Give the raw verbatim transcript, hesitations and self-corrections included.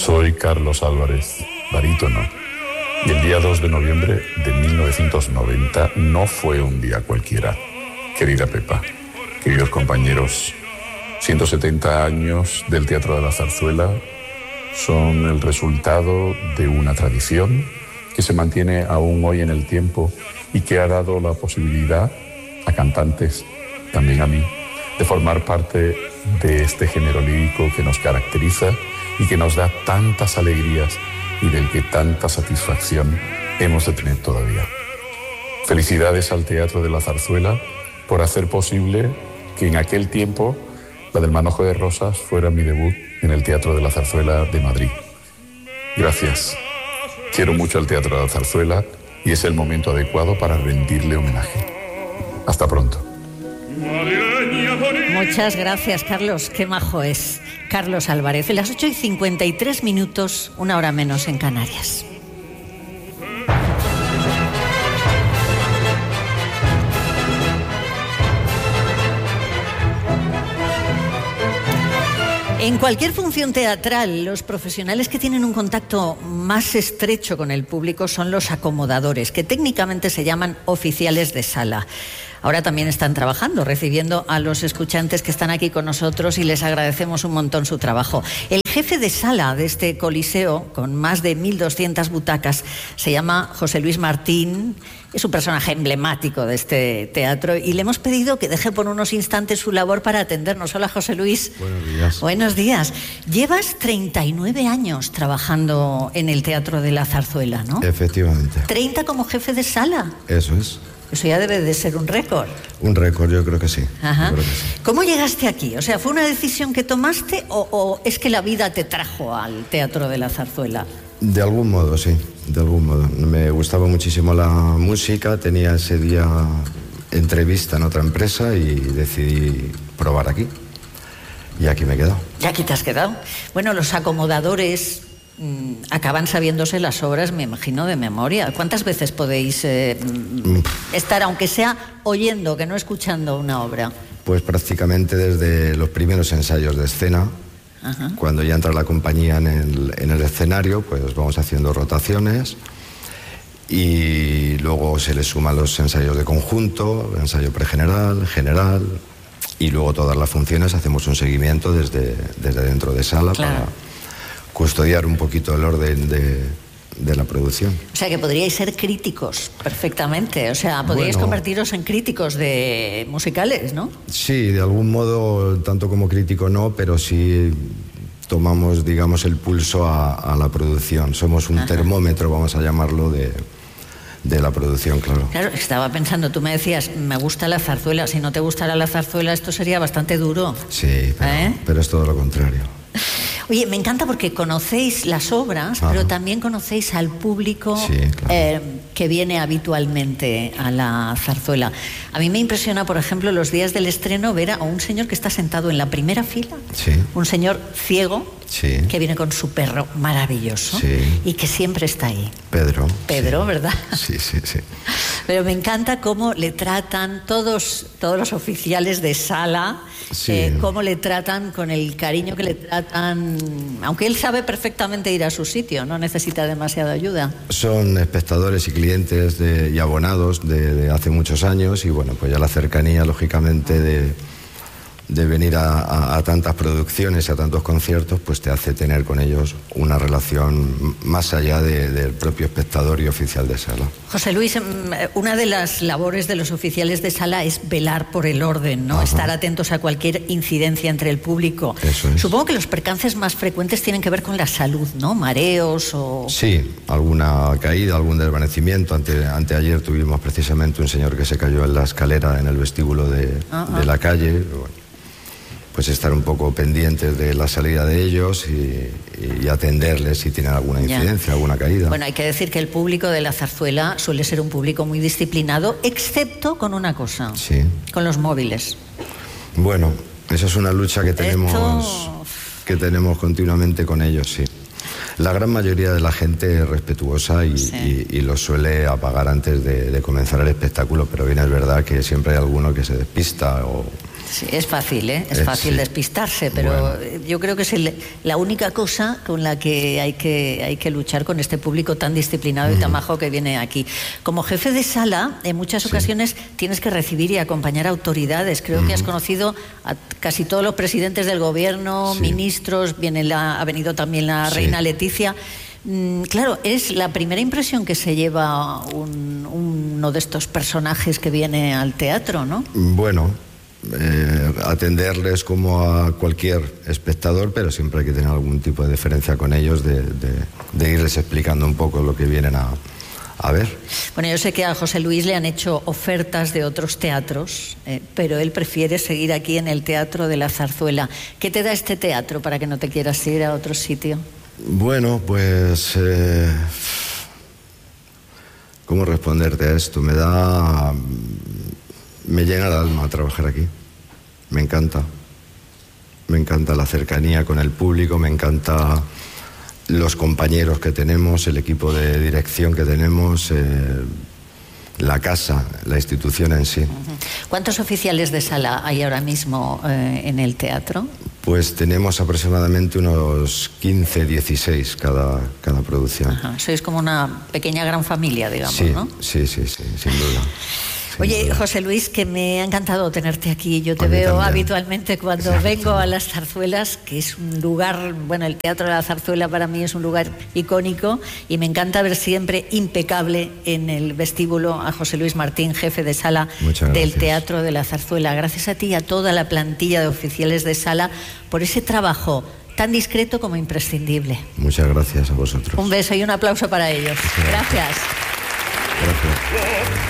Soy Carlos Álvarez, barítono, y el día dos de noviembre de mil novecientos noventa no fue un día cualquiera. Querida Pepa, queridos compañeros, ciento setenta años del Teatro de la Zarzuela son el resultado de una tradición que se mantiene aún hoy en el tiempo y que ha dado la posibilidad a cantantes, también a mí, de formar parte de este género lírico que nos caracteriza y que nos da tantas alegrías y del que tanta satisfacción hemos de tener todavía. Felicidades al Teatro de la Zarzuela por hacer posible que en aquel tiempo la del Manojo de Rosas fuera mi debut en el Teatro de la Zarzuela de Madrid. Gracias. Quiero mucho al Teatro de la Zarzuela y es el momento adecuado para rendirle homenaje. Hasta pronto. Muchas gracias, Carlos. Qué majo es. Carlos Álvarez. En las ocho y cincuenta y tres minutos, una hora menos en Canarias. En cualquier función teatral, los profesionales que tienen un contacto más estrecho con el público son los acomodadores, que técnicamente se llaman oficiales de sala. Ahora también están trabajando, recibiendo a los escuchantes que están aquí con nosotros y les agradecemos un montón su trabajo. El jefe de sala de este coliseo, con más de mil doscientas butacas, se llama José Luis Martín. Es un personaje emblemático de este teatro y le hemos pedido que deje por unos instantes su labor para atendernos. Hola, José Luis. Buenos días. Buenos días. Llevas treinta y nueve años trabajando en el Teatro de la Zarzuela, ¿no? Efectivamente. ¿treinta como jefe de sala? Eso es. Eso ya debe de ser un récord. Un récord, yo creo que sí. Ajá. Yo creo que sí. ¿Cómo llegaste aquí? O sea, ¿fue una decisión que tomaste o, o es que la vida te trajo al Teatro de la Zarzuela? De algún modo, sí. De algún modo. Me gustaba muchísimo la música. Tenía ese día entrevista en otra empresa y decidí probar aquí. Y aquí me he quedado. ¿Y aquí te has quedado? Bueno, los acomodadores mmm, acaban sabiéndose las obras, me imagino, de memoria. ¿Cuántas veces podéis eh, estar, aunque sea oyendo, que no escuchando una obra? Pues prácticamente desde los primeros ensayos de escena. Ajá. Cuando ya entra la compañía en el, en el escenario, pues vamos haciendo rotaciones y luego se le suman los ensayos de conjunto, ensayo pregeneral, general, y luego todas las funciones hacemos un seguimiento desde, desde dentro de sala, claro, para custodiar un poquito el orden de, de la producción. O sea que podríais ser críticos perfectamente, o sea, podríais bueno, convertiros en críticos de musicales, ¿no? Sí, de algún modo, tanto como crítico no, pero sí tomamos, digamos, el pulso a, a la producción. Somos un Ajá. termómetro, vamos a llamarlo, de, de la producción, claro. Claro, estaba pensando, tú me decías, me gusta la zarzuela, si no te gustara la zarzuela esto sería bastante duro. Sí, pero, ¿Eh? pero es todo lo contrario. Oye, me encanta porque conocéis las obras, Ajá. pero también conocéis al público sí, claro. eh, que viene habitualmente a la zarzuela. A mí me impresiona, por ejemplo, los días del estreno ver a un señor que está sentado en la primera fila, sí. un señor ciego, sí. que viene con su perro maravilloso sí. y que siempre está ahí. Pedro. Pedro, sí. ¿verdad? Sí, sí, sí. Pero me encanta cómo le tratan todos, todos los oficiales de sala, sí. eh, cómo le tratan con el cariño que le tratan, aunque él sabe perfectamente ir a su sitio, no necesita demasiada ayuda. Son espectadores y clientes de, y abonados de, de hace muchos años y bueno, pues ya la cercanía, lógicamente, de... de venir a, a, a tantas producciones, a tantos conciertos, pues te hace tener con ellos una relación más allá de, del propio espectador y oficial de sala. José Luis, una de las labores de los oficiales de sala es velar por el orden, ¿no? Ajá. Estar atentos a cualquier incidencia entre el público. Eso es. Supongo que los percances más frecuentes tienen que ver con la salud, ¿no? Mareos o... Sí, alguna caída, algún desvanecimiento. Ante, anteayer tuvimos precisamente un señor que se cayó en la escalera en el vestíbulo de, de la calle. Bueno, pues estar un poco pendientes de la salida de ellos y, y atenderles si tienen alguna incidencia, ya. alguna caída. Bueno, hay que decir que el público de la zarzuela suele ser un público muy disciplinado, excepto con una cosa, sí. con los móviles. Bueno, esa es una lucha que tenemos, Esto... que tenemos continuamente con ellos, sí. La gran mayoría de la gente es respetuosa y, sí. y, y lo suele apagar antes de, de comenzar el espectáculo, pero bien es verdad que siempre hay alguno que se despista o... Sí, es fácil, ¿eh? Es Eh, fácil sí. despistarse, pero Bueno. yo creo que es el- la única cosa con la que hay que hay que luchar con este público tan disciplinado y tan majo que viene aquí. Como jefe de sala, en muchas Sí. ocasiones tienes que recibir y acompañar autoridades. Creo que has conocido a casi todos los presidentes del gobierno, Sí. ministros, viene la, ha venido también la Sí. reina Leticia. Mm, Claro, es la primera impresión que se lleva un- uno de estos personajes que viene al teatro, ¿no? Bueno, eh, atenderles como a cualquier espectador, pero siempre hay que tener algún tipo de deferencia con ellos, de, de- de irles explicando un poco lo que vienen a, a ver. Bueno, yo sé que a José Luis le han hecho ofertas de otros teatros, eh, pero él prefiere seguir aquí en el Teatro de la Zarzuela. ¿Qué te da este teatro para que no te quieras ir a otro sitio? Bueno, pues... eh, ¿cómo responderte a esto? Me da... Me llena el alma trabajar aquí. Me encanta. Me encanta la cercanía con el público, me encanta los compañeros que tenemos, el equipo de dirección que tenemos, eh, la casa, la institución en sí. ¿Cuántos oficiales de sala hay ahora mismo eh, en el teatro? Pues tenemos aproximadamente unos quince, dieciséis cada, cada producción. Ajá, sois como una pequeña gran familia, digamos, Sí, ¿no? sí, sí, sí, sin duda. Sin Oye, duda. José Luis, que me ha encantado tenerte aquí. Yo te A mí veo también. habitualmente cuando Exacto. vengo a las zarzuelas, que es un lugar, bueno, el Teatro de la Zarzuela para mí es un lugar icónico y me encanta ver siempre impecable en el vestíbulo a José Luis Martín, jefe de sala Muchas del gracias. Teatro de la Zarzuela. Gracias a ti y a toda la plantilla de oficiales de sala por ese trabajo tan discreto como imprescindible. Muchas gracias a vosotros. Un beso y un aplauso para ellos. Gracias. Gracias.